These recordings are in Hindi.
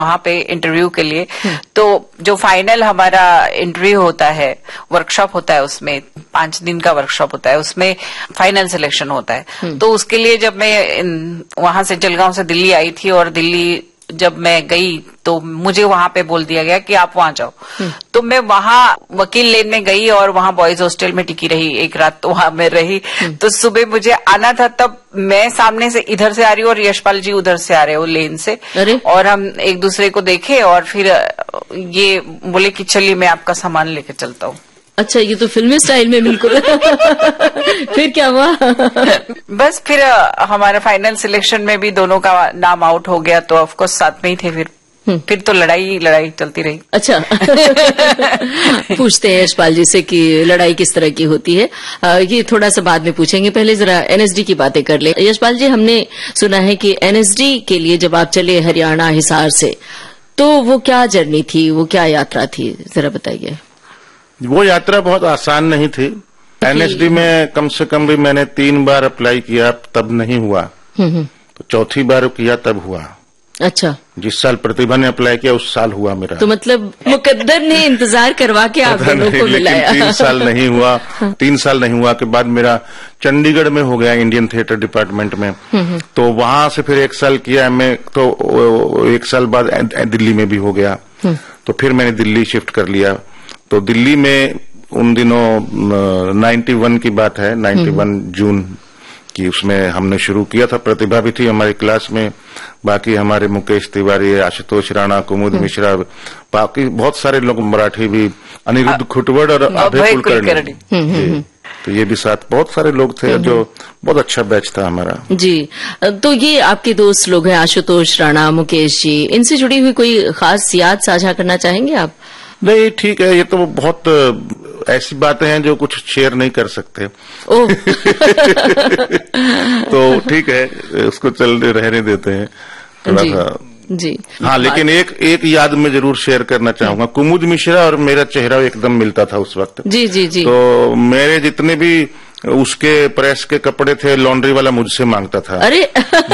वहां पे इंटरव्यू के लिए। तो जो फाइनल हमारा इंटरव्यू होता है, वर्कशॉप होता है, उसमें 5 दिन का वर्कशॉप होता है, उसमें फाइनल सिलेक्शन होता है। तो उसके लिए जब मैं वहां से जलगांव से दिल्ली आई थी और दिल्ली जब मैं गई तो मुझे वहां पे बोल दिया गया कि आप वहां जाओ। तो मैं वहां वकील लेन में गई और वहां बॉयज हॉस्टल में टिकी रही, एक रात तो वहां मैं रही। तो सुबह मुझे आना था, तब मैं सामने से इधर से आ रही हूँ और यशपाल जी उधर से आ रहे हो लेन से, और हम एक दूसरे को देखे और फिर ये बोले कि चलिए मैं आपका सामान लेके चलता हूँ। अच्छा, ये तो फिल्मी स्टाइल में बिल्कुल। फिर क्या हुआ? बस फिर हमारा फाइनल सिलेक्शन में भी दोनों का नाम आउट हो गया, तो ऑफकोर्स साथ में ही थे। फिर तो लड़ाई चलती रही। अच्छा। पूछते हैं यशपाल जी से कि लड़ाई किस तरह की होती है, ये थोड़ा सा बाद में पूछेंगे। पहले जरा एनएसडी की बातें कर ले। यशपाल जी, हमने सुना है कि एनएसडी के लिए जब आप चले हरियाणा हिसार से, तो वो क्या जर्नी थी, वो क्या यात्रा थी, जरा बताइए। वो यात्रा बहुत आसान नहीं थी। एनएसडी में कम से कम भी मैंने 3 बार अप्लाई किया, तब नहीं हुआ। तो चौथी बार किया तब हुआ। अच्छा। जिस साल प्रतिभा ने अप्लाई किया उस साल हुआ मेरा। तो मतलब मुकद्दर ने इंतजार करवा के आप दोनों को मिलाया। 3 साल नहीं हुआ। 3 साल नहीं हुआ के बाद मेरा चंडीगढ़ में हो गया, इंडियन थिएटर डिपार्टमेंट में। तो वहां से फिर 1 साल किया मैं, तो 1 साल बाद दिल्ली में भी हो गया। तो फिर मैंने दिल्ली शिफ्ट कर लिया। तो दिल्ली में उन दिनों 91 की बात है, 91 जून की, उसमें हमने शुरू किया था। प्रतिभा भी थी हमारी क्लास में, बाकी हमारे मुकेश तिवारी, आशुतोष राणा, कुमुद मिश्रा, बाकी बहुत सारे लोग, मराठी भी, अनिरुद्ध खुटवड़ और अभय कुलकर्णी। तो ये भी साथ बहुत सारे लोग थे, जो बहुत अच्छा बैच था हमारा। जी, तो ये आपके दोस्त लोग हैं, आशुतोष राणा, मुकेश जी, इनसे जुड़ी हुई कोई खास याद साझा करना चाहेंगे आप? नहीं, ठीक है, ये तो बहुत ऐसी बातें हैं जो कुछ शेयर नहीं कर सकते। तो ठीक है, उसको चलते रहने देते हैं थोड़ा सा। जी हाँ, लेकिन एक याद में जरूर शेयर करना चाहूंगा। कुमुद मिश्रा और मेरा चेहरा एकदम मिलता था उस वक्त। जी जी जी। तो मेरे जितने भी उसके प्रेस के कपड़े थे, लॉन्ड्री वाला मुझसे मांगता था। अरे।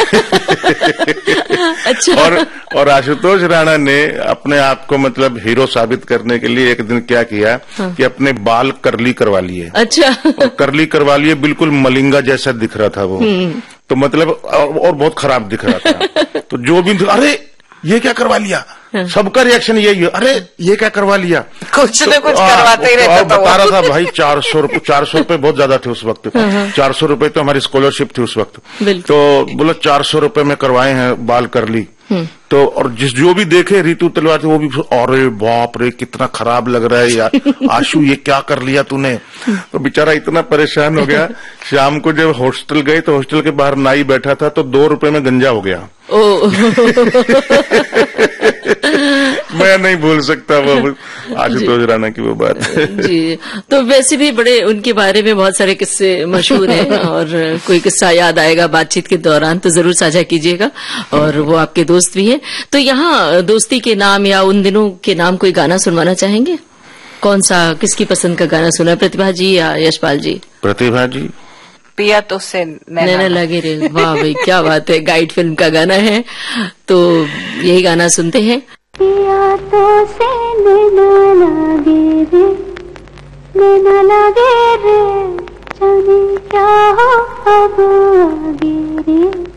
अच्छा। और आशुतोष राणा ने अपने आप को मतलब हीरो साबित करने के लिए एक दिन क्या किया कि अपने बाल कर्ली करवा लिए। अच्छा। और कर्ली करवा लिए, बिल्कुल मलिंगा जैसा दिख रहा था वो। तो मतलब और बहुत खराब दिख रहा था। तो जो भी, अरे ये क्या करवा लिया, सबका रिएक्शन यही है, अरे ये क्या करवा लिया, कुछ न कुछ करवाते ही रहता था। बता रहा था भाई 400 रुपए बहुत ज्यादा थे उस वक्त। 400 रुपए तो हमारी स्कॉलरशिप थी उस वक्त। तो बोला 400 रुपए में करवाए हैं बाल करली। तो और जो भी देखे ऋतु तलवार वो भी, अरे बाप रे कितना खराब लग रहा है यार, आशु ये क्या कर लिया तूने। तो बेचारा इतना परेशान हो गया। शाम को जब हॉस्टल गए तो हॉस्टल के बाहर नाई बैठा था, तो 2 रुपए में गंजा हो गया। मैं नहीं भूल सकता वो आशुतोष राणा की वो बात। जी, तो वैसे भी बड़े उनके बारे में बहुत सारे किस्से मशहूर हैं, और कोई किस्सा याद आएगा बातचीत के दौरान तो जरूर साझा कीजिएगा। और वो आपके दोस्त भी हैं, तो यहाँ दोस्ती के नाम या उन दिनों के नाम कोई गाना सुनवाना चाहेंगे? कौन सा, किसकी पसंद का गाना सुना, प्रतिभा जी या यशपाल जी? प्रतिभा जी। पिया तो से नैना लगे रे। वाह भाई, क्या बात है, गाइड फिल्म का गाना है, तो यही गाना सुनते हैं। पिया तो से नैना लगे रे, नैना लगे रे, जाने क्या हो अब आगे रे।